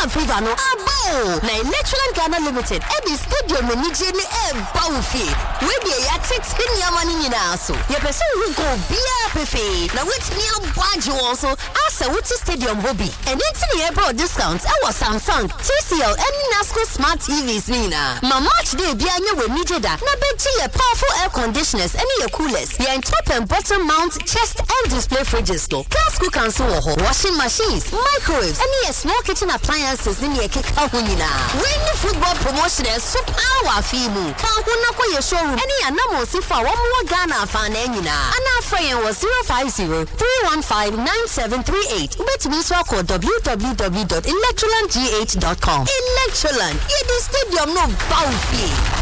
fever no abo na Electroland Ghana Limited the stadium ni je ni bawfi we dey ya tix nyama ni nyina so ye pese hu go bia pefe na wetimi abwaje won so asa wuti stadium hobby and enti ye bro discount e was Samsung TCL and Nasco smart TVs ni na ma match day bia nya we nije da na beji ye powerful air conditioners and ye coolers ye top and bottom mount chest and display fridges to gas cookers so washing machines microwaves and ye small kitchen appliances ni ye keka ho nyina when football promotion super our fimu kan ho na koye showroom any anamo sifa wo mo Ghana fan na nyina ana friend was 050-315-9738 betimi so call www.electrolandgh.com Electroland ye the stadium no bawfi